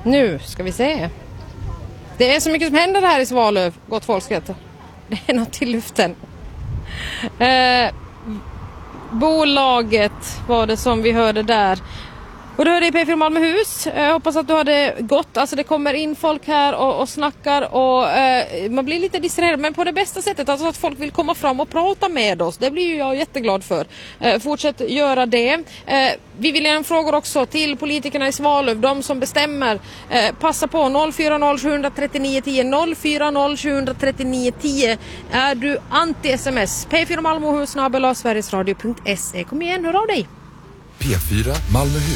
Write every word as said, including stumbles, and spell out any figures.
Nu ska vi se. Det är så mycket som händer här i Svalöv, gott folket. Det är något i luften. Eh, bolaget var det som vi hörde där. Och du hörde i P fyra Malmöhus. Jag hoppas att du hade gått. Alltså det kommer in folk här och, och snackar och eh, man blir lite distraherad. Men på det bästa sättet, alltså att folk vill komma fram och prata med oss. Det blir ju jag jätteglad för. Eh, fortsätt göra det. Eh, vi vill ge en fråga också till politikerna i Svalöv. De som bestämmer. Eh, passa på noll fyra noll sju tre nio ett noll noll fyra noll sju tre nio ett noll. Är du anti-sms? P fyra Malmöhus snabel-a sverigesradio punkt se. Kom igen, hör av dig. P fyra Malmöhus.